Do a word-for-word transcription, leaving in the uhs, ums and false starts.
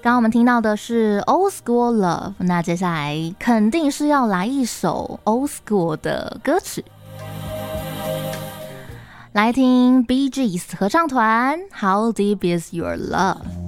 刚刚我们听到的是 Old School Love， 那接下来肯定是要来一首 Old School 的歌曲，来听 Bee Gees 合唱团 How Deep Is Your Love。